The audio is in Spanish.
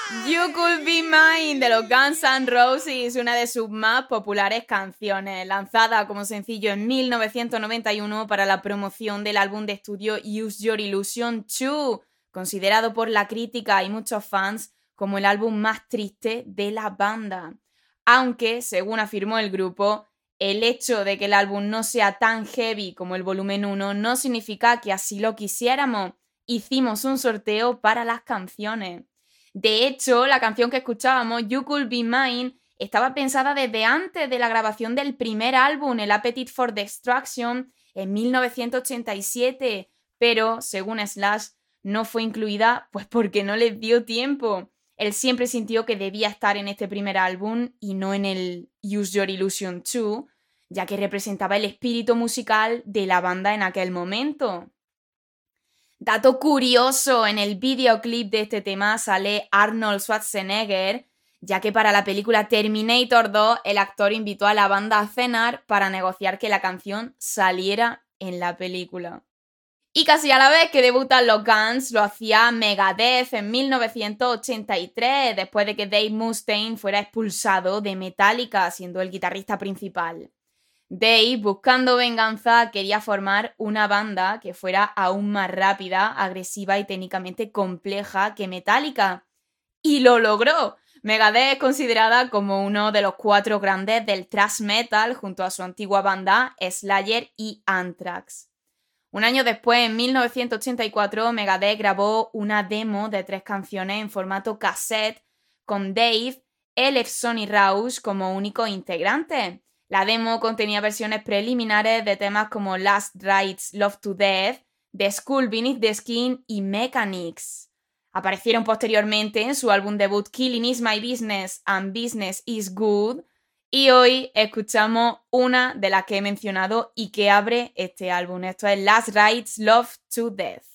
You Could Be Mine de los Guns N' Roses, una de sus más populares canciones, lanzada como sencillo en 1991 para la promoción del álbum de estudio Use Your Illusion 2, considerado por la crítica y muchos fans como el álbum más triste de la banda. Aunque, según afirmó el grupo, el hecho de que el álbum no sea tan heavy como el volumen 1 no significa que así lo quisiéramos. Hicimos un sorteo para las canciones. De hecho, la canción que escuchábamos, You Could Be Mine, estaba pensada desde antes de la grabación del primer álbum, el Appetite for Destruction, en 1987, pero, según Slash, no fue incluida pues porque no les dio tiempo. Él siempre sintió que debía estar en este primer álbum y no en el Use Your Illusion 2, ya que representaba el espíritu musical de la banda en aquel momento. Dato curioso, en el videoclip de este tema sale Arnold Schwarzenegger, ya que para la película Terminator 2 el actor invitó a la banda a cenar para negociar que la canción saliera en la película. Y casi a la vez que debutan los Guns, lo hacía Megadeth en 1983, después de que Dave Mustaine fuera expulsado de Metallica, siendo el guitarrista principal. Dave, buscando venganza, quería formar una banda que fuera aún más rápida, agresiva y técnicamente compleja que Metallica. ¡Y lo logró! Megadeth es considerada como uno de los 4 grandes del thrash metal junto a su antigua banda Slayer y Anthrax. Un año después, en 1984, Megadeth grabó una demo de 3 canciones en formato cassette con Dave, Elef Sonny Rausch como único integrante. La demo contenía versiones preliminares de temas como Last Rites Love to Death, The Skull Beneath the Skin y Mechanics. Aparecieron posteriormente en su álbum debut Killing Is My Business and Business Is Good, y hoy escuchamos una de las que he mencionado y que abre este álbum. Esto es Last Rites Love to Death.